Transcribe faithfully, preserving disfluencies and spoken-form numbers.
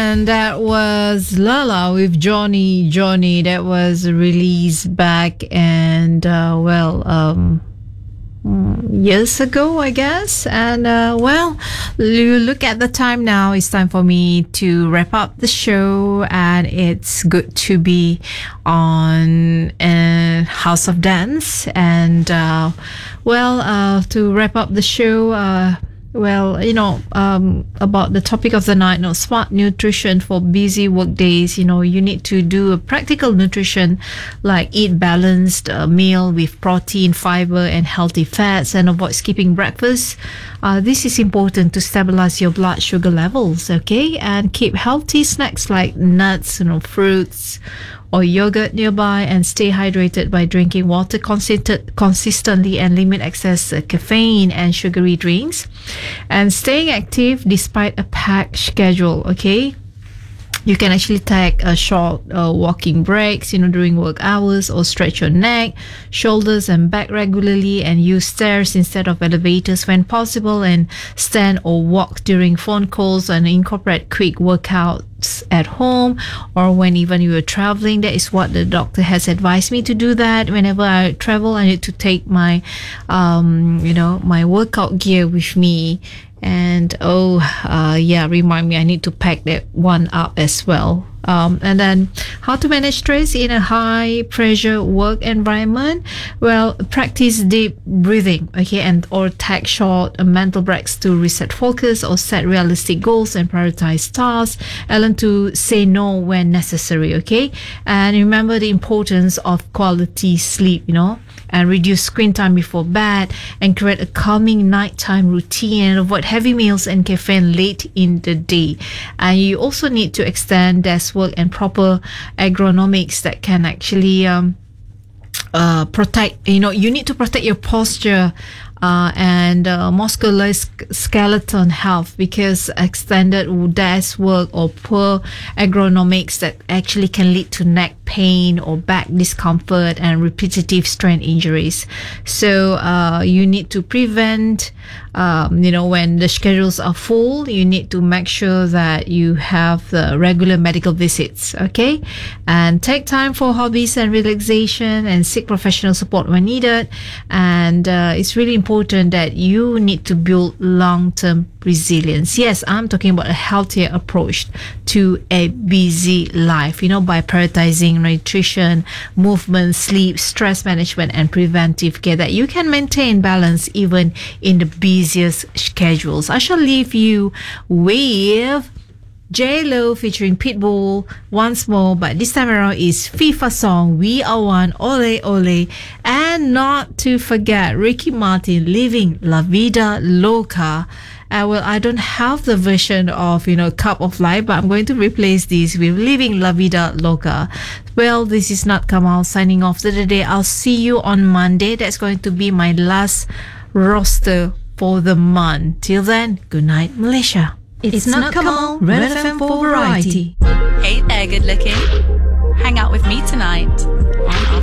And that was Lala with Johnny Johnny. That was released back and, uh, well, um, years ago, I guess. And, uh, well, you look at the time now. It's time for me to wrap up the show. And it's good to be on uh, House of Dance. And, uh, well, uh, to wrap up the show, uh, Well, you know, um, about the topic of the night, you know, smart nutrition for busy work days. You know, you need to do a practical nutrition, like eat balanced uh, meal with protein, fiber, and healthy fats, and avoid skipping breakfast. Uh, this is important to stabilize your blood sugar levels, okay? And keep healthy snacks like nuts, you know, fruits, or yogurt nearby, and stay hydrated by drinking water consistent, consistently and limit excess uh, caffeine and sugary drinks, and staying active despite a packed schedule, okay? You can actually take a short uh, walking breaks, you know, during work hours, or stretch your neck, shoulders, and back regularly, and use stairs instead of elevators when possible, and stand or walk during phone calls, and incorporate quick workouts at home or when even you are traveling. That is what the doctor has advised me to do. That whenever I travel, I need to take my, um, you know, my workout gear with me. And oh, uh, yeah, remind me, I need to pack that one up as well. Um, and then how to manage stress in a high pressure work environment. Well, practice deep breathing, okay, and or take short uh, mental breaks to reset focus, or set realistic goals and prioritize tasks, and learn to say no when necessary, okay? And remember the importance of quality sleep, you know, and reduce screen time before bed, and create a calming nighttime routine, and avoid heavy meals and caffeine late in the day. And you also need to extend desk work and proper ergonomics that can actually um, uh, protect, you know, you need to protect your posture Uh, and uh, musculoskeletal health, because extended desk work or poor ergonomics that actually can lead to neck pain or back discomfort and repetitive strain injuries. So uh, you need to prevent, um, you know, when the schedules are full, you need to make sure that you have the regular medical visits, okay? And take time for hobbies and relaxation, and seek professional support when needed. And uh, it's really important important that you need to build long-term resilience. Yes, I'm talking about a healthier approach to a busy life, you know, by prioritizing nutrition, movement, sleep, stress management, and preventive care, that you can maintain balance even in the busiest schedules. I shall leave you with J-Lo featuring Pitbull once more, but this time around is FIFA song We Are One, Ole Ole. And not to forget Ricky Martin, Living La Vida Loca. Uh, well, I don't have the version of, you know, Cup of Life, but I'm going to replace this with Living La Vida Loca. Well, this is Nat Kamal signing off for the day. I'll see you on Monday. That's going to be my last roster for the month. Till then, good night, Malaysia. It's, it's Nat Kamal, Red F M for Variety. Hey there, good looking. Hang out with me tonight on